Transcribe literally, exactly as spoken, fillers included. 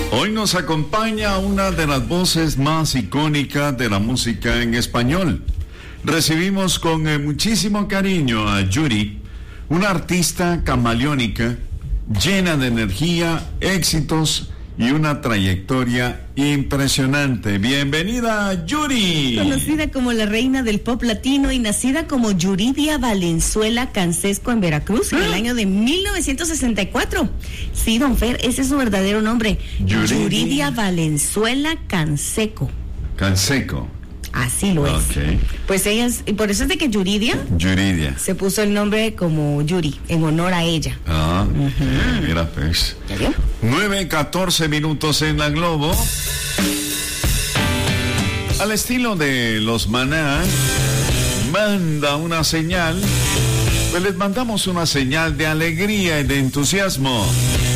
Hoy nos acompaña una de las voces más icónicas de la música en español. Recibimos con eh, muchísimo cariño a Yuri, una artista camaleónica, llena de energía, éxitos y una trayectoria impresionante. Bienvenida, Yuri. Conocida como la reina del pop latino y nacida como Yuridia Valenzuela Cancesco en Veracruz en el año de mil novecientos sesenta y cuatro. Sí, don Fer, ese es su verdadero nombre. Yuridia, Yuridia Valenzuela Canseco. Canseco. Así lo es. Ok. Pues ella es, y por eso es de que Yuridia Yuridia. se puso el nombre como Yuri, en honor a ella. Ah, uh-huh. Mira pues. ¿Ya vio? nueve catorce minutos en la Globo. Al estilo de los Maná, manda una señal. Pues les mandamos una señal de alegría y de entusiasmo.